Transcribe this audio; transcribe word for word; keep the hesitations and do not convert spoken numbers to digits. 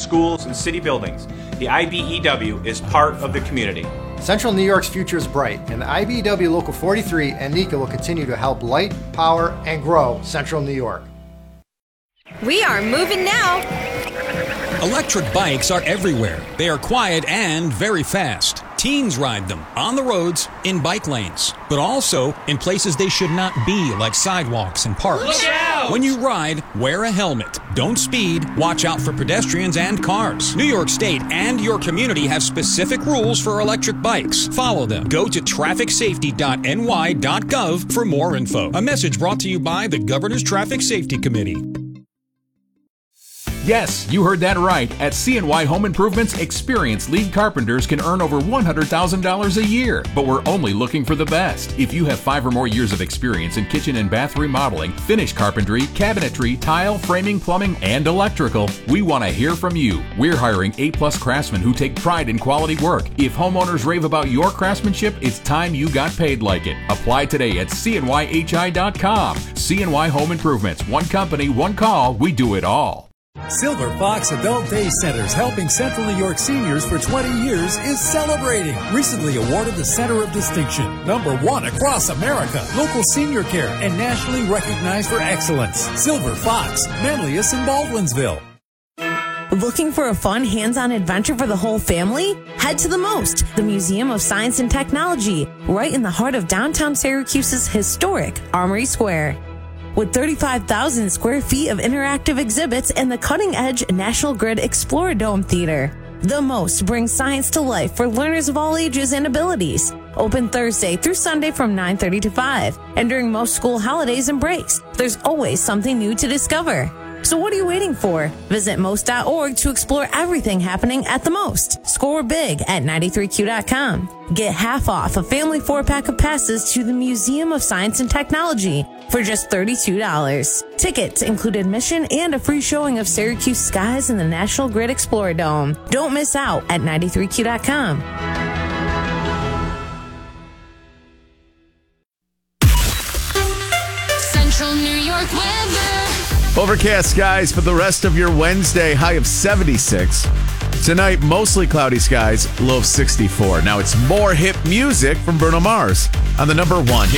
schools, and city buildings, the I B E W is part of the community. Central New York's future is bright, and the I B E W Local forty-three and NECA will continue to help light, power, and grow Central New York. We are moving now. Electric bikes are everywhere. They are quiet and very fast. Teens ride them on the roads, in bike lanes, but also in places they should not be, like sidewalks and parks. Look out! When you ride, wear a helmet. Don't speed. Watch out for pedestrians and cars. New York State and your community have specific rules for electric bikes. Follow them. Go to traffic safety dot N Y dot gov for more info. A message brought to you by the Governor's Traffic Safety Committee. Yes, you heard that right. At C N Y Home Improvements, experienced lead carpenters can earn over one hundred thousand dollars a year. But we're only looking for the best. If you have five or more years of experience in kitchen and bath remodeling, finish carpentry, cabinetry, tile, framing, plumbing, and electrical, we want to hear from you. We're hiring A-plus craftsmen who take pride in quality work. If homeowners rave about your craftsmanship, it's time you got paid like it. Apply today at C N Y H I dot com. C N Y Home Improvements. One company, one call. We do it all. Silver Fox Adult Day Centers, helping Central New York seniors for twenty years, is celebrating. Recently awarded the Center of Distinction, number one across America, local senior care, and nationally recognized for excellence. Silver Fox, Manlius and Baldwinsville. Looking for a fun, hands-on adventure for the whole family? Head to the MOST, the Museum of Science and Technology, right in the heart of downtown Syracuse's historic Armory Square. With thirty-five thousand square feet of interactive exhibits and the cutting-edge National Grid Exploradome Theater, the MOST brings science to life for learners of all ages and abilities. Open Thursday through Sunday from nine thirty to five, and during most school holidays and breaks, there's always something new to discover. So what are you waiting for? Visit most dot org to explore everything happening at the MOST. Score big at ninety-three Q dot com. Get half off a family four-pack of passes to the Museum of Science and Technology for just thirty-two dollars. Tickets include admission and a free showing of Syracuse skies in the National Grid Exploradome. Don't miss out at ninety-three Q dot com. Central New York weather. Overcast skies for the rest of your Wednesday, high of seventy-six. Tonight, mostly cloudy skies, low of sixty-four. Now it's more hip music from Bruno Mars on the number one.